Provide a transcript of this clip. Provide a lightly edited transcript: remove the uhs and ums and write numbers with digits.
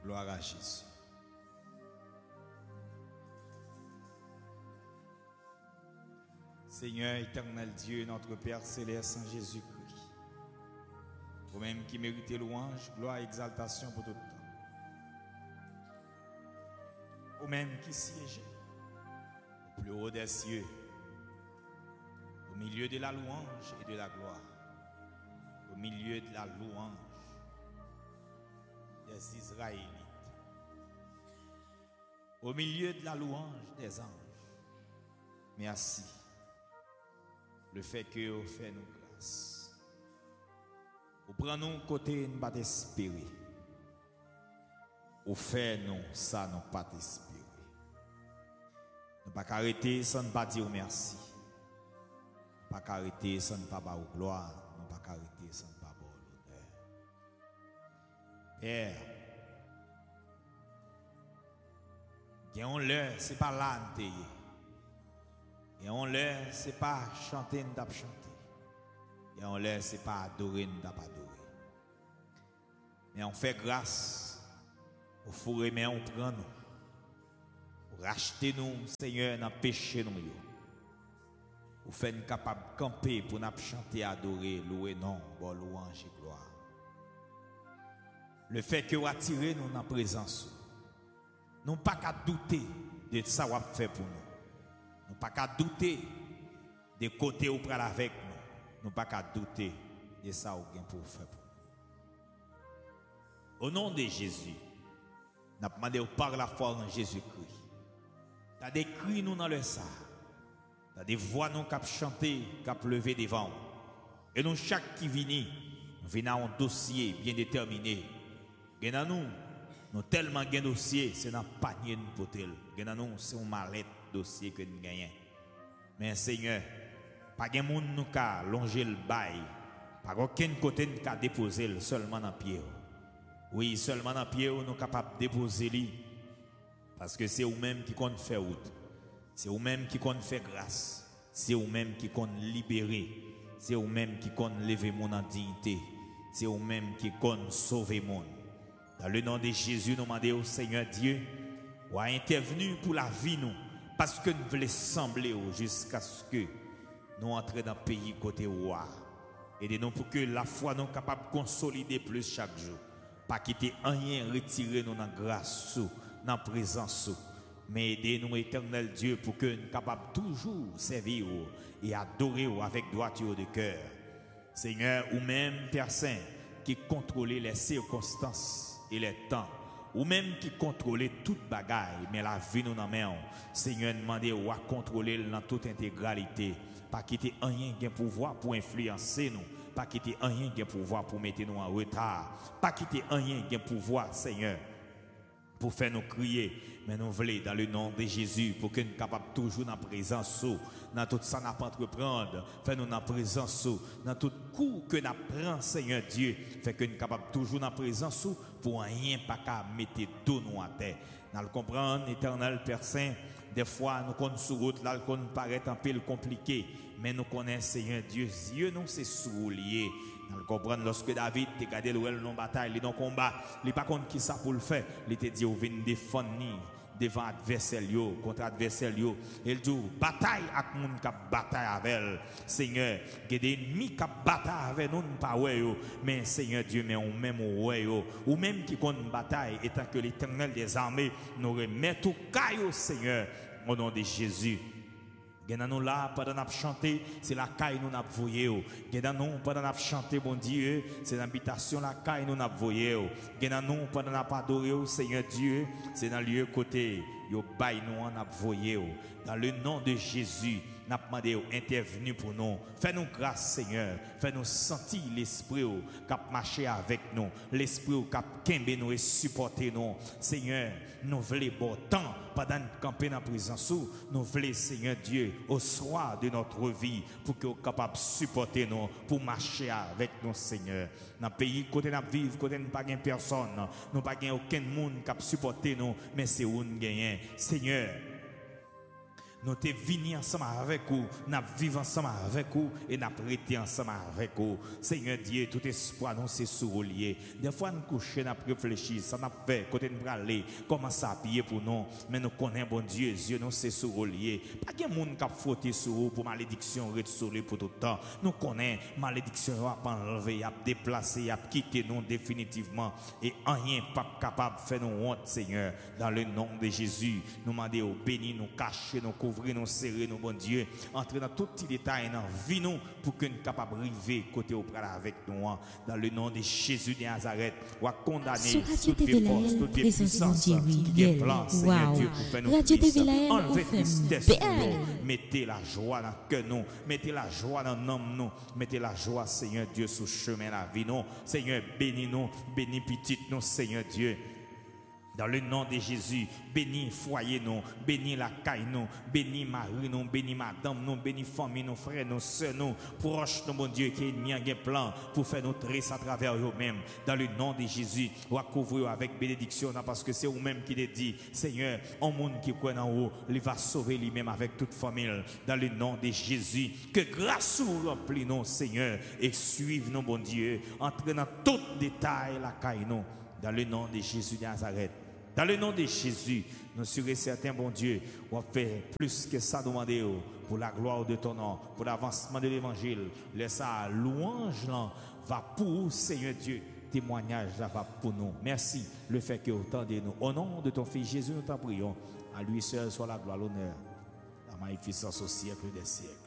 Gloire à Jésus. Seigneur éternel Dieu, notre Père céleste en Jésus-Christ, vous-même qui méritez louange, gloire et exaltation pour tout le temps. Vous-même qui siégez au plus haut des cieux, au milieu de la louange et de la gloire, au milieu de la louange des Israélites, au milieu de la louange des anges. Merci. Le fait que vous faites nous grâce. Vous prenez nous côté, nous pas espérer. Vous faites nous ça, nous pas espérer. Nous pas arrêter sans ne pas dire merci. Nous pas arrêter sans ne pas avoir gloire. Nous pas arrêter sans ne pas avoir l'honneur. Père, gagnons l'heure, c'est pas là nous. Et on l'air, c'est pas chanter, nous chanter. Et on l'air, c'est pas adorer, nous adorer. Mais on fait grâce au four mais on prend nous. Pour racheter nous, Seigneur, dans péché nous. Pour faire nous capables de camper, pour nous chanter, adorer, louer, non, bon louange et gloire. Le fait que vous attirez nous dans la présence, nous pas qu'à douter de ça qu'on fait pour nous. Nous pas qu'à douter des côtés où pral avec nous. Nous pas qu'à douter de ça ou bien pour faire pour nous. Au nom de Jésus, nous avons demandé par la foi en Jésus-Christ. Tu as des cris nous dans le sang. Tu as des voix nous qui chanté, qui levé devant. Et nous, chaque qui vient, nous venons un dossier bien déterminé. Et nous tellement un dossier, c'est dans le panier de potel. Et nous, c'est un mallette dossier que nous gagnons. Mais Seigneur, pas de monde nous a longé le bail, pas aucun côté nous a déposé seulement dans pied. Oui, seulement dans pied nous sommes capables de déposer lui, parce que c'est vous-même qui compte faire route, c'est vous-même qui compte faire grâce, c'est vous-même qui compte libérer, c'est vous-même qui compte lever mon en dignité, c'est vous-même qui compte sauver mon. Dans le nom de Jésus, nous demandons au Seigneur Dieu, ou à intervenir pour la vie nous. Parce que nous voulons sembler jusqu'à ce que nous entrions dans le pays côté roi. Aidez-nous pour que la foi nous capable de consolider plus chaque jour. Pas quitter rien, retirer nous dans la grâce, dans la présence. Mais aidez-nous, éternel Dieu, pour que nous soyons capables toujours servir et adorer avec droiture de cœur. Seigneur, ou même Père Saint, qui contrôle les circonstances et les temps. Ou même qui contrôle toute bagaille, mais la vie nous en main. Seigneur, demandez ou à contrôler dans toute intégralité. Pas quitter rien qui a pouvoir pour influencer nous. Pas quitter rien qui a pouvoir pour mettre nous en retard. Pas quitter rien qui a pouvoir, Seigneur, pour faire nous crier. Mais nous voulons, dans le nom de Jésus, pour que nous soyons capables toujours dans la présence, dans tout ça nous entreprendre, faire nous dans la présence, dans tout coup que nous prenons, Seigneur Dieu, fait que nous soyons capables toujours dans la présence, pour rien pas qu'à mettre dos nous à terre. Nous le comprenons, éternel Père Saint, des fois nous connaissons sur route, là, nous paraît un peu compliqué, mais nous connaissons, Seigneur Dieu, Dieu nous c'est soulié. Nous comprenons lorsque David te gardé le non bataille, dans combat, il n'est pas contre qui ça pour le faire, il te dit, vous venez défendre devant adversaire contre adversaire il dit bataille avec moun qui bataille avec elle. Seigneur, il y a des ennemis qui bataille avec nous pas mais Seigneur Dieu, mais on même ou même qui compte bataille étant que l'Éternel des armées nous remet tout caillou, Seigneur, au nom de Jésus. Nous là pendant nous chanter, c'est la caille nous n'a voyé. Nous pendant nous chanter, bon Dieu, c'est l'habitation la caille nous n'a voyé. Nous pendant nous adorer, Seigneur Dieu, c'est dans le lieu côté yo bail nous en a voyé. Dans le nom de Jésus, nous avons demandé intervenir pour nous. Fais-nous grâce, Seigneur. Fais-nous sentir l'esprit qui a marché avec nous. L'esprit qui a kembe nous et supporté nous. Seigneur, nous voulons bon temps pendant nous camper dans la présence. Nous voulons, Seigneur Dieu, au soir de notre vie, pour que nous soyons capables de supporter nous, pour marcher avec nous, Seigneur. Dans le pays, côté nous vivons, côté nous pas personne. Nous pas aucun monde qui a supporté nous, mais c'est où nous gagnons. Seigneur, Nous te venus ensemble avec vous, nous vivons ensemble avec vous et nous prêté ensemble avec vous. Seigneur Dieu, tout espoir nous c'est sur lié. Des fois nous couchons, nous réfléchissons, ça n'a fait côté nous aller, comment ça payer pour nous, mais nous connaissons bon Dieu, Dieu nous c'est sur lié. Pas de monde qui a frotté sur vous pour malédiction retourner pour tout le temps. Nous connaissons malédiction a enlevé, a déplacé, a quitté nous définitivement et rien pas capable de faire nous honte Seigneur. Dans le nom de Jésus, nous demandons bénis, nous cacher, nous couvrir, nous serrer, nous bon Dieu, entrer dans tout petit détail dans vie nous pour que nous capable arriver côté au pral avec nous dans le nom de Jésus de Nazareth. On va condamner toute force, toute puissance qui est plan Seigneur Dieu pour faire nous enlever tristesse nous, mettez la joie dans le cœur nous, mettez la joie dans l'âme nous, mettez la joie Seigneur Dieu sur le chemin de la vie nous. Seigneur bénis nous, bénis petite nous Seigneur Dieu. Dans le nom de Jésus, bénis foyer nous, bénis la caille nous, bénis mari nous, bénis madame nous, bénis famille nous, frères nous, sœurs nous, proches nous, mon Dieu, qui est mis en plan pour faire notre trace à travers eux-mêmes. Dans le nom de Jésus, on va couvrir avec bénédiction parce que c'est vous-même qui l'a dit, Seigneur, un monde qui croit en haut, il va sauver lui-même avec toute famille. Dans le nom de Jésus, que grâce vous remplit nous, Seigneur, et suive nous, mon Dieu, entrer dans tout détail la caille nous. Dans le nom de Jésus de Nazareth. Dans le nom de Jésus, nous serons certains, bon Dieu, on va faire plus que ça demander pour la gloire de ton nom, pour l'avancement de l'évangile. Laisse ça, louange là, va pour Seigneur Dieu, témoignage là va pour nous. Merci le fait que autant de nous. Au nom de ton Fils Jésus, nous t'en prions. À lui seul soit la gloire, l'honneur, la magnificence au siècle des siècles.